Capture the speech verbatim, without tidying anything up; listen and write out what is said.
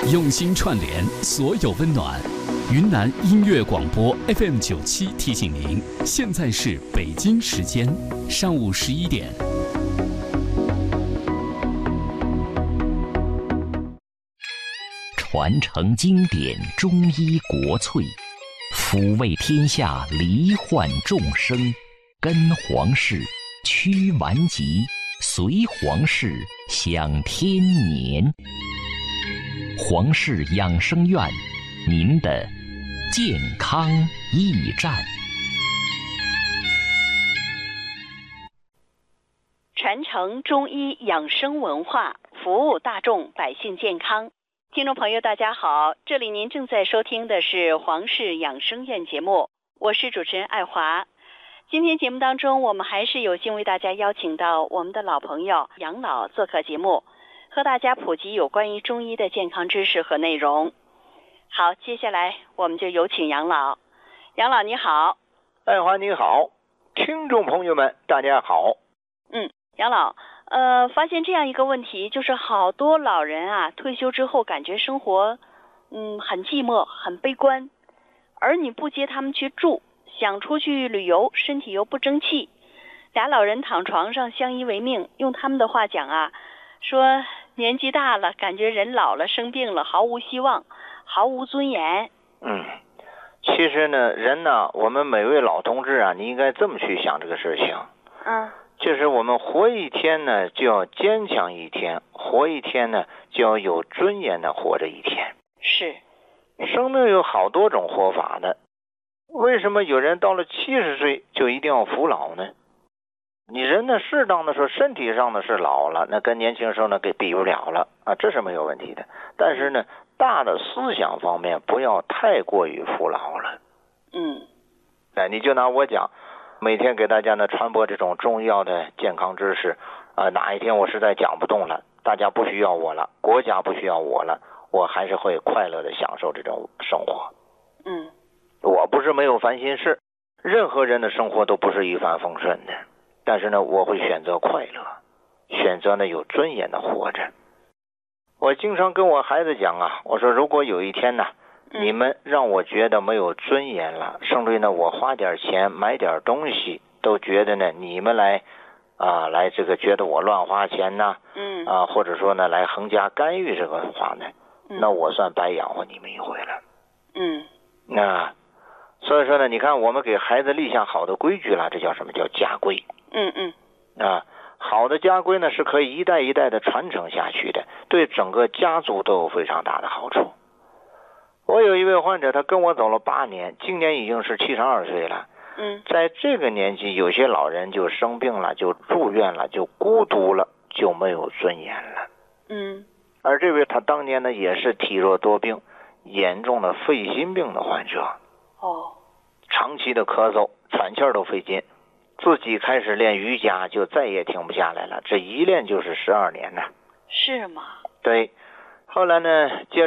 用心串联所有温暖。云南音乐广播 F M 九七提醒您，现在是北京时间上午十一点。 传承经典中医国粹，抚慰天下罹患众生，跟皇室驱顽疾，随皇室享天年。皇室养生院，您的健康驿站。 传承中医养生文化，服务大众百姓健康。听众朋友大家好，这里您正在收听的是皇氏养生院节目，我是主持人爱华。今天节目当中，我们还是有幸为大家邀请到我们的老朋友杨老做客节目，和大家普及有关于中医的健康知识和内容。好，接下来我们就有请杨老。杨老你好。 爱华你好，听众朋友们大家好。 嗯，杨老，呃，发现这样一个问题，就是好多老人啊，退休之后感觉生活，嗯，很寂寞，很悲观，而你不接他们去住，想出去旅游，身体又不争气，俩老人躺床上相依为命。用他们的话讲啊，说年纪大了，感觉人老了，生病了，毫无希望，毫无尊严。 嗯，其实呢，人呢，我们每位老同志啊，你应该这么去想这个事情。 嗯。 就是我们活一天呢，就要坚强一天；活一天呢，就要有尊严的活着一天。 是， 生命有好多种活法的。为什么有人到了七十岁就一定要服老呢？你人呢，适当的说，身体上的是老了，那跟年轻时候呢给比不了了啊，这是没有问题的。但是呢，大的思想方面不要太过于服老了。 嗯， 哎，你就拿我讲。每天给大家呢传播这种重要的健康知识，啊、呃，哪一天我实在讲不动了，大家不需要我了，国家不需要我了，我还是会快乐的享受这种生活。 嗯， 我不是没有烦心事，任何人的生活都不是一帆风顺的，但是呢，我会选择快乐，选择呢有尊严的活着。我经常跟我孩子讲啊，我说如果有一天呢，你们让我觉得没有尊严了，甚至于呢，我花点钱买点东西，都觉得呢，你们来啊，来这个觉得我乱花钱呐， 嗯啊，或者说呢，来横加干预这个话呢， 嗯、 那我算白养活你们一回了。 嗯， 那所以说呢，你看我们给孩子立下好的规矩了，这叫什么叫家规？ 嗯嗯， 啊，好的家规呢是可以一代一代的传承下去的，对整个家族都有非常大的好处。我有一位患者，他跟我走了八年，今年已经是七十二岁了。 嗯， 在这个年纪，有些老人就生病了，就住院了，就孤独了，就没有尊严了。 嗯， 而这位他当年呢，也是体弱多病，严重的肺心病的患者。 哦， 长期的咳嗽，喘气儿都费劲，自己开始练瑜伽，就再也停不下来了。这一练就是十二年呢。 是吗？ 对，后来呢，接